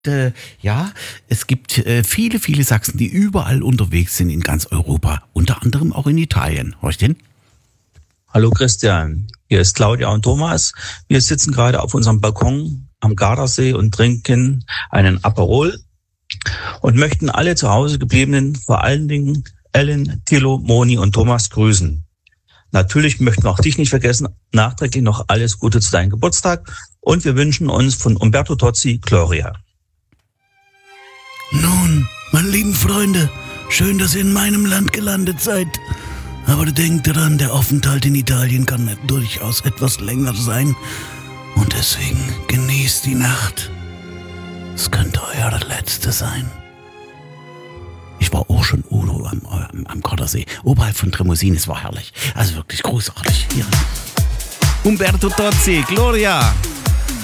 Ja, es gibt viele, viele Sachsen, die überall unterwegs sind in ganz Europa, unter anderem auch in Italien. Hörst du hin? Hallo Christian, hier ist Claudia und Thomas. Wir sitzen gerade auf unserem Balkon am Gardasee und trinken einen Aperol und möchten alle zu Hause gebliebenen, vor allen Dingen Ellen, Thilo, Moni und Thomas grüßen. Natürlich möchten wir auch dich nicht vergessen, nachträglich noch alles Gute zu deinem Geburtstag und wir wünschen uns von Umberto Tozzi Gloria. Nun, meine lieben Freunde, schön, dass ihr in meinem Land gelandet seid. Aber denkt daran, der Aufenthalt in Italien kann durchaus etwas länger sein. Und deswegen genießt die Nacht. Es könnte eure letzte sein. Ich war auch schon Udo am Gardasee, oberhalb von Tremosin. Es war herrlich. Also wirklich großartig. Hier. Umberto Tozzi, Gloria.